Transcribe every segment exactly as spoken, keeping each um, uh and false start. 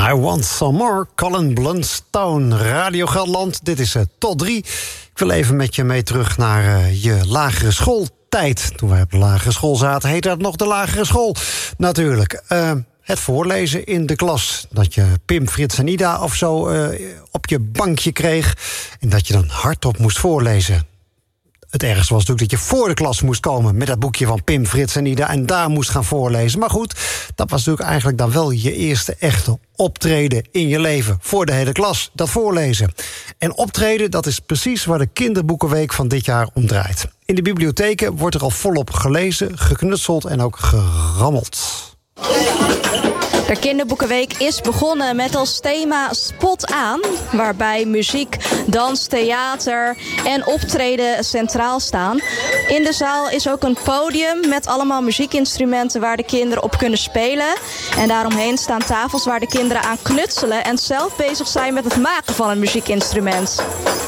I Want Some More, Colin Blunstone, Radio Gelderland. Dit is uh, tot drie. Ik wil even met je mee terug naar uh, je lagere schooltijd. Toen wij op de lagere school zaten, heette dat nog de lagere school. Natuurlijk. Uh, het voorlezen in de klas. Dat je Pim, Frits en Ida of zo uh, op je bankje kreeg. En dat je dan hardop moest voorlezen. Het ergste was natuurlijk dat je voor de klas moest komen met dat boekje van Pim, Frits en Ida en daar moest gaan voorlezen. Maar goed, dat was natuurlijk eigenlijk dan wel je eerste echte optreden in je leven. Voor de hele klas, dat voorlezen. En optreden, dat is precies waar de Kinderboekenweek van dit jaar om draait. In de bibliotheken wordt er al volop gelezen, geknutseld en ook gerammeld. De Kinderboekenweek is begonnen met als thema Spot aan, waarbij muziek, dans, theater en optreden centraal staan. In de zaal is ook een podium met allemaal muziekinstrumenten waar de kinderen op kunnen spelen. En daaromheen staan tafels waar de kinderen aan knutselen en zelf bezig zijn met het maken van een muziekinstrument.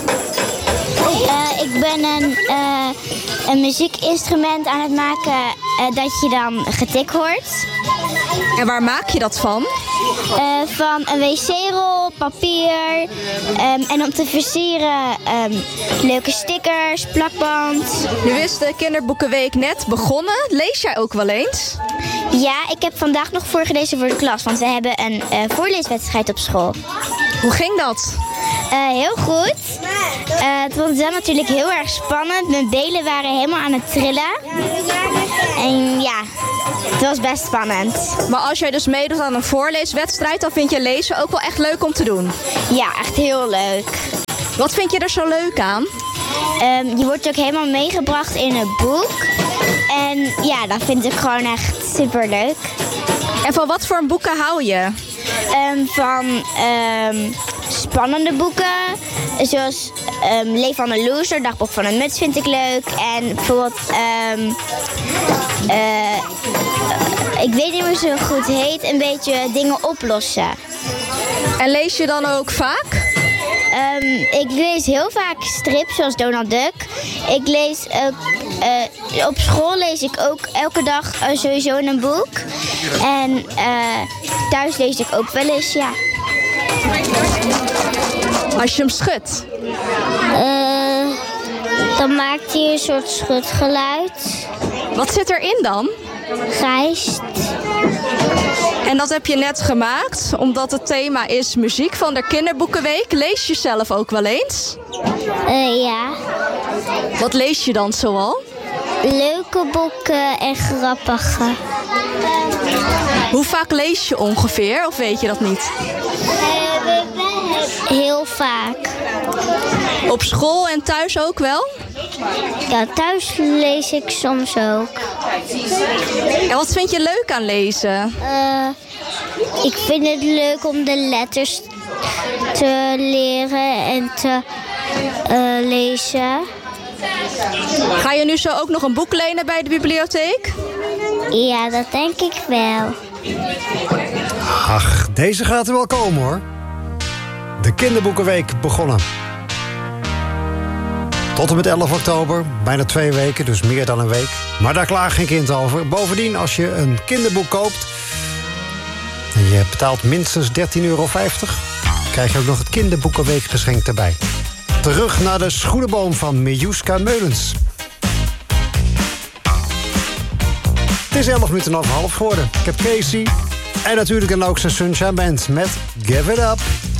Uh, ik ben een, uh, een muziekinstrument aan het maken uh, dat je dan getik hoort. En waar maak je dat van? Uh, van een wc-rol, papier um, en om te versieren um, leuke stickers, plakband. Nu is de Kinderboekenweek net begonnen. Lees jij ook wel eens? Ja, ik heb vandaag nog voorgelezen voor de klas, want we hebben een uh, voorleeswedstrijd op school. Hoe ging dat? Uh, heel goed. Uh, het was wel natuurlijk heel erg spannend. Mijn benen waren helemaal aan het trillen. En ja, het was best spannend. Maar als jij dus meedoet aan een voorleeswedstrijd, dan vind je lezen ook wel echt leuk om te doen? Ja, echt heel leuk. Wat vind je er zo leuk aan? Um, je wordt ook helemaal meegebracht in een boek. En ja, dat vind ik gewoon echt superleuk. En van wat voor boeken hou je? Um, van um, spannende boeken, zoals um, Leef van een Loser, Dagboek van een Muts vind ik leuk. En bijvoorbeeld, um, uh, ik weet niet hoe ze goed heet, een beetje dingen oplossen. En lees je dan ook vaak? Um, ik lees heel vaak strips, zoals Donald Duck. Ik lees ook, uh, op school lees ik ook elke dag uh, sowieso een boek. En uh, thuis lees ik ook wel eens, ja. Als je hem schudt? Uh, dan maakt hij een soort schudgeluid. Wat zit erin dan? Gijst. En dat heb je net gemaakt, omdat het thema is muziek van de Kinderboekenweek. Lees je zelf ook wel eens? Uh, ja. Wat lees je dan zoal? Leuke boeken en grappige. Hoe vaak lees je ongeveer, of weet je dat niet? Heel vaak. Op school en thuis ook wel? Ja, thuis lees ik soms ook. En wat vind je leuk aan lezen? Uh, ik vind het leuk om de letters te leren en te uh, lezen. Ga je nu zo ook nog een boek lenen bij de bibliotheek? Ja, dat denk ik wel. Ach, deze gaat er wel komen hoor. De Kinderboekenweek begonnen. Tot en met elf oktober, bijna twee weken, dus meer dan een week. Maar daar klaagt geen kind over. Bovendien, als je een kinderboek koopt en je betaalt minstens dertien euro vijftig... krijg je ook nog het Kinderboekenweekgeschenk erbij. Terug naar de schoenenboom van Miljuska Meulens. Het is elf minuten over half geworden. Ik heb Casey en natuurlijk dan ook zijn Sunshine Band met Give It Up.